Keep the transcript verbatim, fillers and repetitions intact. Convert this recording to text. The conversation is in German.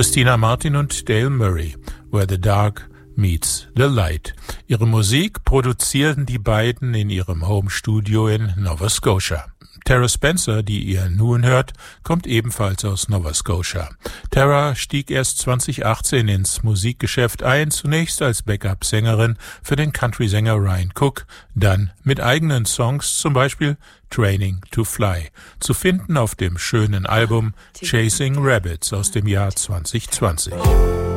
Christina Martin und Dale Murray, Where the Dark Meets the Light. Ihre Musik produzierten die beiden in ihrem Home-Studio in Nova Scotia. Tara Spencer, die ihr nun hört, kommt ebenfalls aus Nova Scotia. Tara stieg erst zwanzig achtzehn ins Musikgeschäft ein, zunächst als Backup-Sängerin für den Country-Sänger Ryan Cook, dann mit eigenen Songs, zum Beispiel Training to Fly, zu finden auf dem schönen Album Chasing Rabbits aus dem Jahr zwanzig zwanzig.